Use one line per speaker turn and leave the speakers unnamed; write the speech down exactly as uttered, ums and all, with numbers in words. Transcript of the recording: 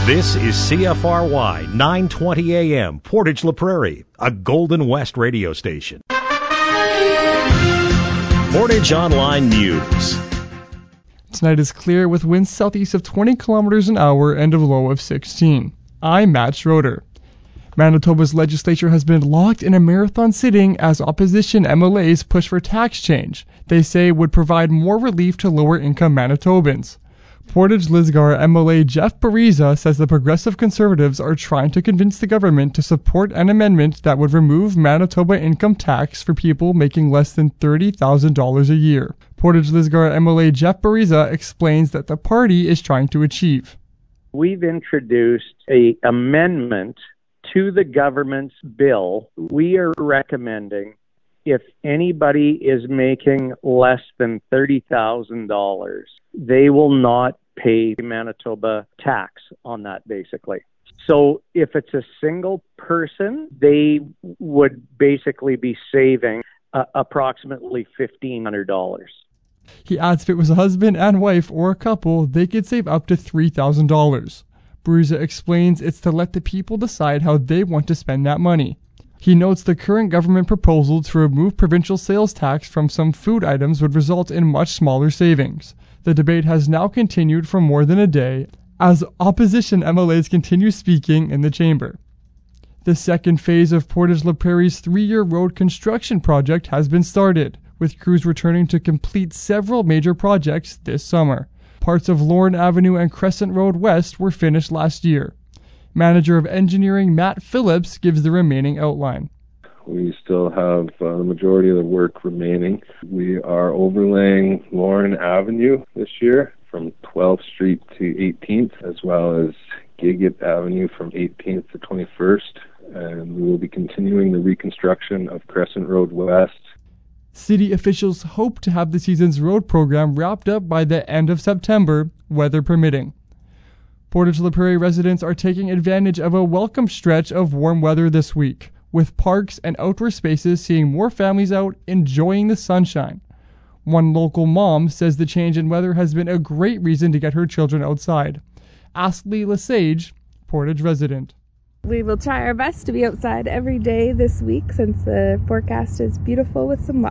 This is C F R Y nine twenty A M, Portage La Prairie, a Golden West radio station. Portage Online News.
Tonight is clear with winds southeast of twenty kilometers an hour and a low of sixteen. I'm Matt Schroeder. Manitoba's legislature has been locked in a marathon sitting as opposition M L As push for tax change they say would provide more relief to lower-income Manitobans. Portage-Lisgar M L A Jeff Bariza says the Progressive Conservatives are trying to convince the government to support an amendment that would remove Manitoba income tax for people making less than thirty thousand dollars a year. Portage-Lisgar M L A Jeff Bariza explains that the party is trying to achieve.
We've introduced an amendment to the government's bill. We are recommending if anybody is making less than thirty thousand dollars, they will not pay Manitoba tax on that, basically. So if it's a single person, they would basically be saving uh, approximately fifteen hundred dollars.
He adds if it was a husband and wife or a couple, they could save up to three thousand dollars. Bariza explains it's to let the people decide how they want to spend that money. He notes the current government proposal to remove provincial sales tax from some food items would result in much smaller savings. The debate has now continued for more than a day as opposition M L As continue speaking in the chamber. The second phase of Portage La Prairie's three-year road construction project has been started, with crews returning to complete several major projects this summer. Parts of Lorne Avenue and Crescent Road West were finished last year. Manager of Engineering Matt Phillips gives the remaining outline.
We still have uh, the majority of the work remaining. We are overlaying Lorne Avenue this year from twelfth Street to eighteenth, as well as Gigot Avenue from eighteenth to twenty-first. And we will be continuing the reconstruction of Crescent Road West.
City officials hope to have the season's road program wrapped up by the end of September, weather permitting. Portage La Prairie residents are taking advantage of a welcome stretch of warm weather this week, with parks and outdoor spaces seeing more families out enjoying the sunshine. One local mom says the change in weather has been a great reason to get her children outside. Astley Lesage, Portage resident.
We will try our best to be outside every day this week since the forecast is beautiful with some